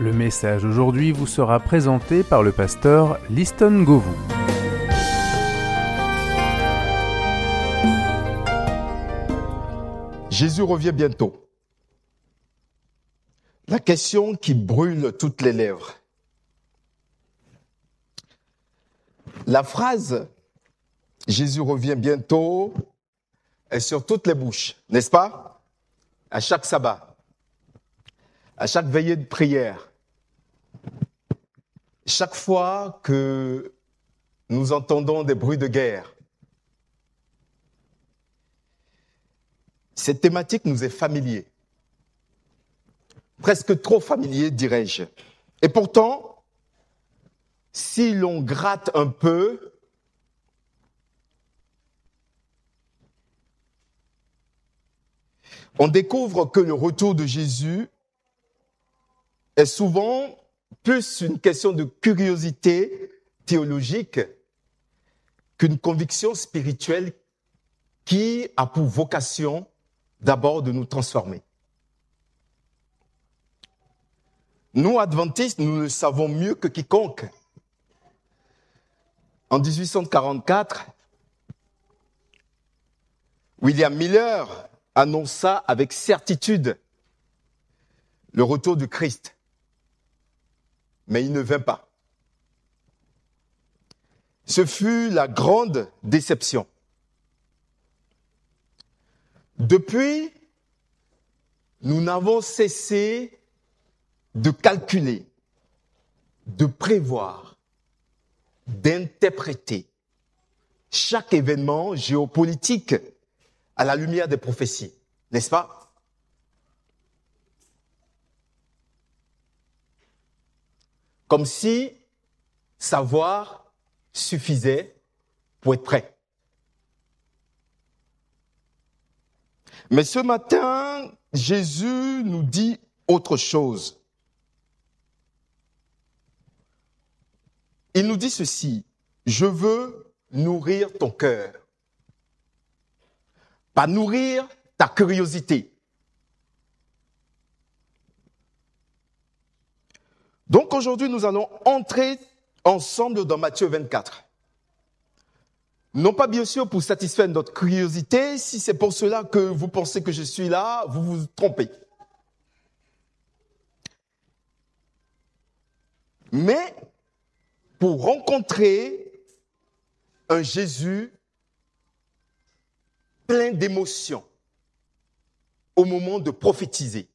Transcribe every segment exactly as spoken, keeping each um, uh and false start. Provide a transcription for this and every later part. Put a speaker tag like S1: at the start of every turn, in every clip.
S1: Le message aujourd'hui vous sera présenté par le pasteur Liston Govou.
S2: Jésus revient bientôt. La question qui brûle toutes les lèvres. La phrase « Jésus revient bientôt » est sur toutes les bouches, n'est-ce pas? À chaque sabbat, à chaque veillée de prière, chaque fois que nous entendons des bruits de guerre. Cette thématique nous est familière, presque trop familier, dirais-je. Et pourtant, si l'on gratte un peu, on découvre que le retour de Jésus est souvent plus une question de curiosité théologique qu'une conviction spirituelle qui a pour vocation d'abord de nous transformer. Nous, adventistes, nous le savons mieux que quiconque. En dix-huit cent quarante-quatre, William Miller annonça avec certitude le retour du Christ. Mais il ne vint pas. Ce fut la grande déception. Depuis, nous n'avons cessé de calculer, de prévoir, d'interpréter chaque événement géopolitique à la lumière des prophéties, n'est-ce pas? Comme si savoir suffisait pour être prêt. Mais ce matin, Jésus nous dit autre chose. Il nous dit ceci: je veux nourrir ton cœur. Pas nourrir ta curiosité. Donc aujourd'hui, nous allons entrer ensemble dans Matthieu vingt-quatre. Non pas bien sûr pour satisfaire notre curiosité, si c'est pour cela que vous pensez que je suis là, vous vous trompez. Mais pour rencontrer un Jésus plein d'émotions au moment de prophétiser.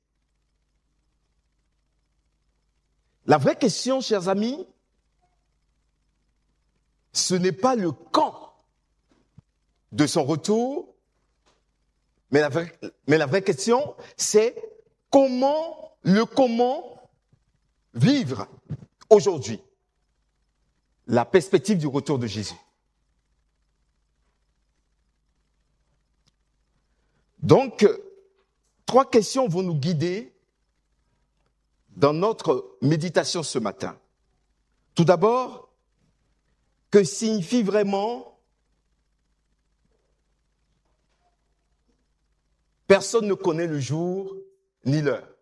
S2: La vraie question, chers amis, ce n'est pas le quand de son retour, mais la vraie, mais la vraie question, c'est comment, le comment vivre aujourd'hui la perspective du retour de Jésus. Donc, trois questions vont nous guider dans notre méditation ce matin. Tout d'abord, que signifie vraiment personne ne connaît le jour ni l'heure?